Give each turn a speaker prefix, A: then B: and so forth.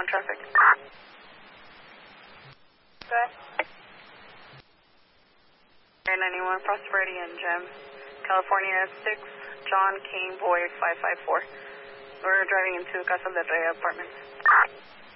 A: 911 traffic.
B: Good.
A: Air 91, Prosperity and Gem, California 6, John Kane Boy 554. We're driving into Casa del Rey apartments.